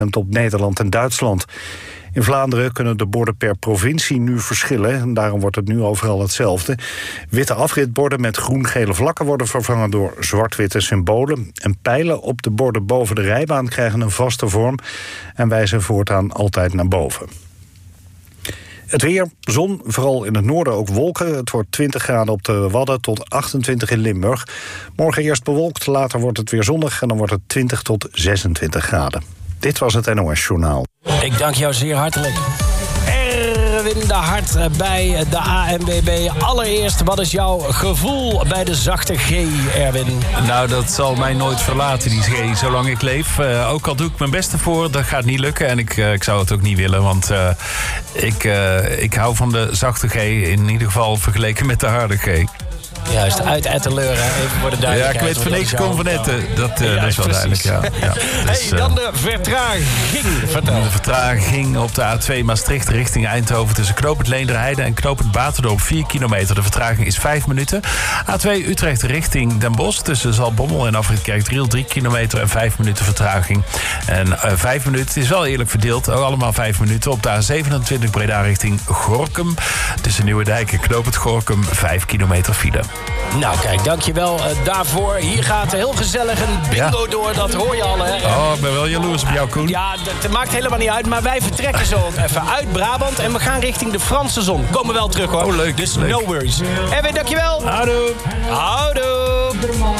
op Nederland en Duitsland. In Vlaanderen kunnen de borden per provincie nu verschillen. En daarom wordt het nu overal hetzelfde. Witte afritborden met groen-gele vlakken worden vervangen door zwart-witte symbolen. En pijlen op de borden boven de rijbaan krijgen een vaste vorm en wijzen voortaan altijd naar boven. Het weer, zon, vooral in het noorden ook wolken. Het wordt 20 graden op de Wadden tot 28 in Limburg. Morgen eerst bewolkt, later wordt het weer zonnig en dan wordt het 20 tot 26 graden. Dit was het NOS Journaal. Ik dank jou zeer hartelijk. Erwin de Hart bij de ANWB. Allereerst, wat is jouw gevoel bij de zachte G, Erwin? Nou, dat zal mij nooit verlaten, die G, zolang ik leef. Ook al doe ik mijn best ervoor, dat gaat niet lukken. En ik zou het ook niet willen, want ik hou van de zachte G. In ieder geval vergeleken met de harde G. Juist, uit Etteleur, even voor de duidelijkheid. Ja, ik weet van niks convenetten. Dat is wel duidelijk, ja. Dus, dan de vertraging. Vertel. De vertraging op de A2 Maastricht richting Eindhoven tussen knooppunt Leenderheide en knooppunt Baterdorp 4 kilometer. De vertraging is 5 minuten. A2 Utrecht richting Den Bosch tussen Zaltbommel en Afrit Kerkdriel 3 kilometer en 5 minuten vertraging. En 5 minuten, het is wel eerlijk verdeeld, ook allemaal 5 minuten. Op de A27 Breda richting Gorinchem tussen Nieuwedijk en knooppunt Gorinchem 5 kilometer file. Nou kijk, dankjewel daarvoor. Hier gaat heel gezellig een bingo door, dat hoor je al, hè? Oh, ik ben wel jaloers op jou, Koen. Ja, dat maakt helemaal niet uit, maar wij vertrekken zo even uit Brabant en we gaan richting de Franse zon. Komen wel terug, hoor. Oh, leuk. Dus leuk. no worries. Erwin, dankjewel. Houdoe. Houdoe.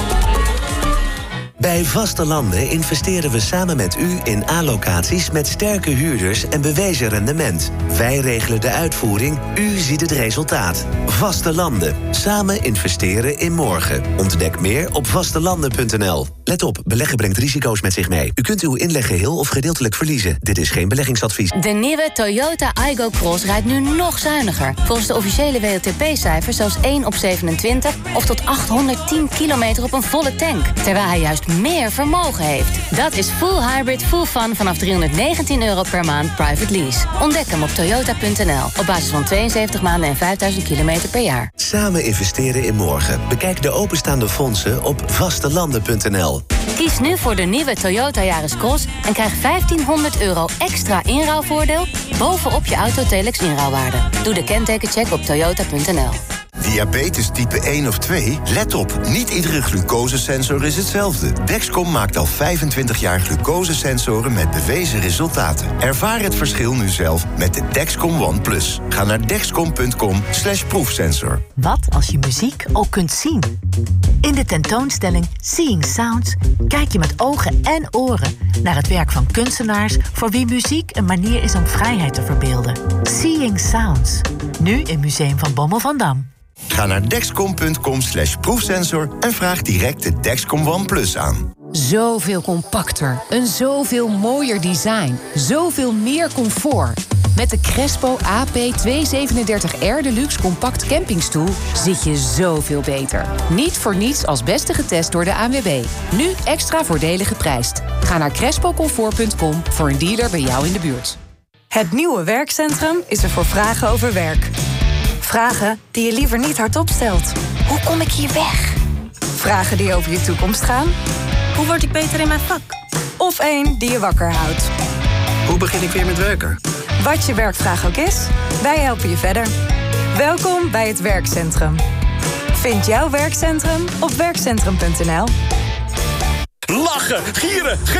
Bij Vastelanden investeren we samen met u in A-locaties met sterke huurders en bewezen rendement. Wij regelen de uitvoering, u ziet het resultaat. Vastelanden. Samen investeren in morgen. Ontdek meer op vastelanden.nl. Let op, beleggen brengt risico's met zich mee. U kunt uw inleg geheel of gedeeltelijk verliezen. Dit is geen beleggingsadvies. De nieuwe Toyota Aygo Cross rijdt nu nog zuiniger. Volgens de officiële WLTP-cijfers zelfs 1 op 27... of tot 810 kilometer op een volle tank. Terwijl hij juist meer vermogen heeft. Dat is full hybrid, full fun vanaf €319 per maand private lease. Ontdek hem op toyota.nl. Op basis van 72 maanden en 5000 kilometer per jaar. Samen investeren in morgen. Bekijk de openstaande fondsen op vastelanden.nl. Kies nu voor de nieuwe Toyota Yaris Cross en krijg €1500 extra inruilvoordeel bovenop je Autotelex inruilwaarde. Doe de kentekencheck op toyota.nl. Diabetes type 1 of 2? Let op, niet iedere glucosesensor is hetzelfde. Dexcom maakt al 25 jaar glucosesensoren met bewezen resultaten. Ervaar het verschil nu zelf met de Dexcom One Plus. Ga naar dexcom.com/proefsensor. Wat als je muziek ook kunt zien? In de tentoonstelling Seeing Sounds kijk je met ogen en oren naar het werk van kunstenaars voor wie muziek een manier is om vrijheid te verbeelden. Seeing Sounds. Nu in Museum van Bommel van Dam. Ga naar dexcom.com/proefsensor en vraag direct de Dexcom One Plus aan. Zoveel compacter, een zoveel mooier design, zoveel meer comfort. Met de Crespo AP237R Deluxe Compact Campingstoel zit je zoveel beter. Niet voor niets als beste getest door de ANWB. Nu extra voordelig geprijsd. Ga naar crespocomfort.com voor een dealer bij jou in de buurt. Het nieuwe werkcentrum is er voor vragen over werk. Vragen die je liever niet hardop stelt. Hoe kom ik hier weg? Vragen die over je toekomst gaan. Hoe word ik beter in mijn vak? Of één die je wakker houdt. Hoe begin ik weer met werken? Wat je werkvraag ook is, wij helpen je verder. Welkom bij het werkcentrum. Vind jouw werkcentrum op werkcentrum.nl. Lachen, gieren,